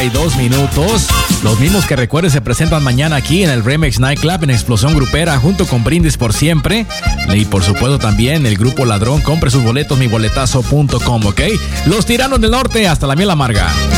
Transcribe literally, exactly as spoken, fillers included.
y dos minutos. Los mismos que recuerde se presentan mañana aquí en el Remix Nightclub en Explosión Grupera junto con Brindis por Siempre. Y por supuesto también el Grupo Ladrón. Compre sus boletos mi boletazo punto com, ¿ok? Los Tiranos del Norte, hasta la miel amarga.